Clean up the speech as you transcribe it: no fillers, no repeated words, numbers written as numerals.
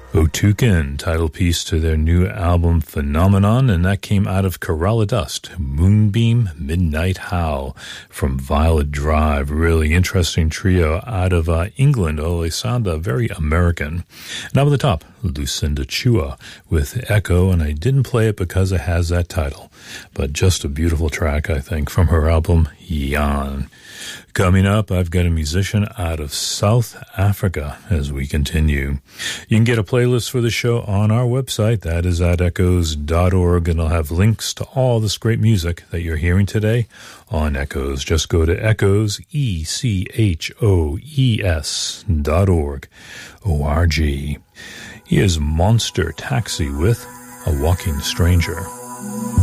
Otuken, title piece to their new album Phenomenon, and that came out of Kerala Dust, Moonbeam Midnight Howl from Violet Drive. Really interesting trio out of England. Oh, they sound very American. Now at the top, Lucinda Chua with Echo, and I didn't play it because it has that title, but just a beautiful track, I think, from her album Jan. Coming up, I've got a musician out of South Africa as we continue. You can get a playlist for the show on our website. That is at echoes.org, and I'll have links to all this great music that you're hearing today on Echoes. Just go to echoes, ECHOES.org, O-R-G. He is Monster Taxi with A Walking Stranger.